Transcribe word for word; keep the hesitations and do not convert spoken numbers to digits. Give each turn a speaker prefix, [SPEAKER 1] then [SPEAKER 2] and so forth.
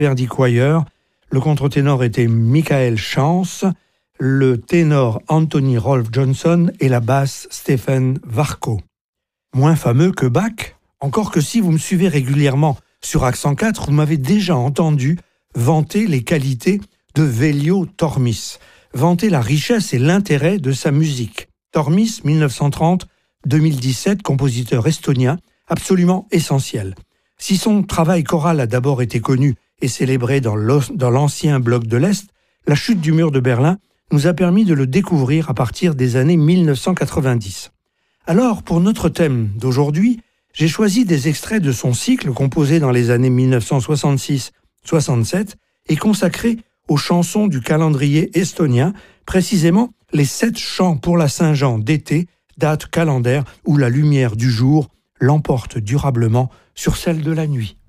[SPEAKER 1] Verdi Choir. Le contre-ténor était Michael Chance, le ténor Anthony Rolf Johnson et la basse Stephen Varco. Moins fameux que Bach, encore que si vous me suivez régulièrement sur Accent quatre, vous m'avez déjà entendu vanter les qualités de Veljo Tormis, vanter la richesse et l'intérêt de sa musique. Tormis, dix-neuf cent trente à deux mille dix-sept, compositeur estonien, absolument essentiel. Si son travail choral a d'abord été connu et célébré dans l'ancien bloc de l'Est, la chute du mur de Berlin nous a permis de le découvrir à partir des années dix-neuf cent quatre-vingt-dix. Alors, pour notre thème d'aujourd'hui, j'ai choisi des extraits de son cycle composé dans les années dix-neuf cent soixante-six soixante-sept et consacré aux chansons du calendrier estonien, précisément les sept chants pour la Saint-Jean d'été, date calendaire où la lumière du jour l'emporte durablement sur celle de la nuit.